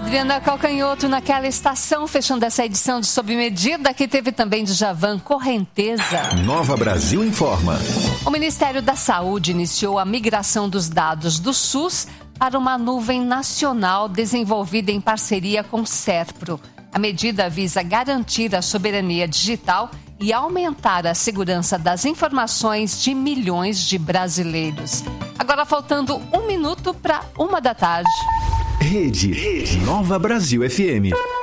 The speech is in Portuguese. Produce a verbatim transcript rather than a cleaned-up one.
Adriana Calcanhoto naquela estação, fechando essa edição de Sob Medida, que teve também Djavan, Correnteza. Nova Brasil informa. O Ministério da Saúde iniciou a migração dos dados do SUS para uma nuvem nacional desenvolvida em parceria com o SERPRO. A medida visa garantir a soberania digital e aumentar a segurança das informações de milhões de brasileiros. Agora faltando um minuto para uma da tarde. Rede, Rede Nova Brasil F M.